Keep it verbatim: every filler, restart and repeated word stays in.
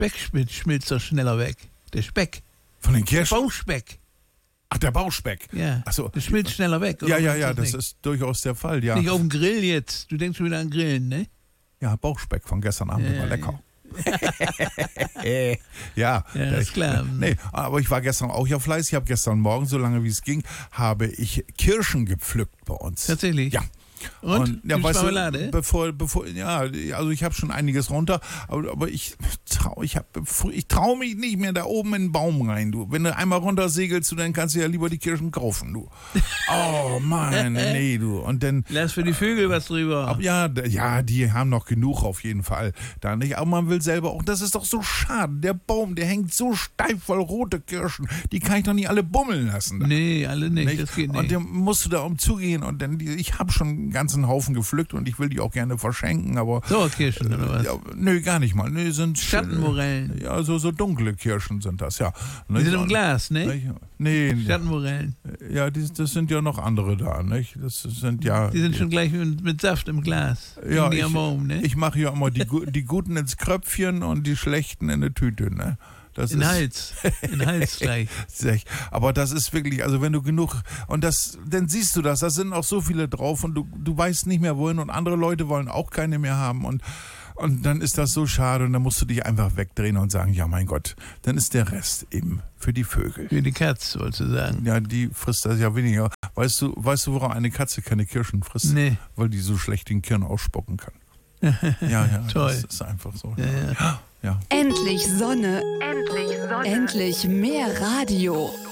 Speck schmilzt, schmilzt doch schneller weg. Der Speck. Von den Der Kirschen? Bauchspeck. Ach, der Bauchspeck. Ja. Ach so. Der schmilzt schneller weg. Ja, oder ja, was ja, das nicht? ist durchaus der Fall, ja. Nicht auf dem Grill jetzt. Du denkst schon wieder an Grillen, ne? Ja, Bauchspeck von gestern Abend, Ja, war ja, lecker. ja, Ja, ist klar. Nee, aber ich war gestern auch ja fleißig. Ich habe gestern Morgen, so lange wie es ging, habe ich Kirschen gepflückt bei uns. Tatsächlich? Ja. Und? Und ja, Gibt's weißt du, Marmelade? bevor, bevor, ja, also ich habe schon einiges runter, aber, aber ich trau, ich, hab, ich trau mich nicht mehr da oben in den Baum rein, du. Wenn du einmal runter segelst, du, dann kannst du ja lieber die Kirschen kaufen, du. Oh Mann, nee, du. Und dann. Lass für die Vögel was drüber. Ab, ja, d- ja, die haben noch genug auf jeden Fall. Da nicht, aber man will selber auch, das ist doch so schade. Der Baum, der hängt so steif voll rote Kirschen. Die kann ich doch nicht alle bummeln lassen. Da. Nee, alle nicht. Nicht? Das geht nicht. Und dann musst du da umzugehen und dann, die, ich habe schon einen ganzen Haufen gepflückt und ich will die auch gerne verschenken, aber. Sauerkirschen oder was? Ja, nö, gar nicht mal. Nö, sind Schattenmorellen. Ja, so, so dunkle Kirschen sind das, ja. Die sind im Glas, ne? Nicht? Nee, nee. Schattenmorellen. Ja, die, das sind ja noch andere da, nicht? Das sind ja. Die sind schon gleich mit, mit Saft im Glas. Ja, Liegen die ich, am Baum, ne? ich mache ja immer die, gu- die Guten ins Kröpfchen und die Schlechten in eine Tüte, ne? Das In den ist, Hals. In den Hals gleich. Sech. Aber das ist wirklich, also wenn du genug, und das, dann siehst du das, da sind auch so viele drauf und du, du weißt nicht mehr wohin und andere Leute wollen auch keine mehr haben und, und dann ist das so schade und dann musst du dich einfach wegdrehen und sagen, ja mein Gott, dann ist der Rest eben für die Vögel. Für die Katz, wolltest du sagen. Ja, die frisst das ja weniger. Weißt du, weißt du, warum eine Katze keine Kirschen frisst? Nee. Weil die so schlecht den Kirn ausspucken kann. Ja, ja, Toll. das ist einfach so. Ja, ja. Ja. Endlich Sonne, endlich Sonne, endlich mehr Radio.